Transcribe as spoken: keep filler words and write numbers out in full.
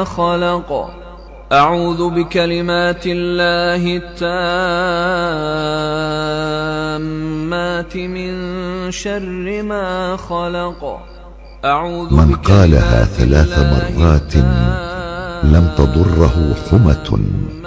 ما خلق. أعوذ بكلمات الله التامات من شر ما خلق. أعوذ من قالها ثلاث مرات لم تضره حمة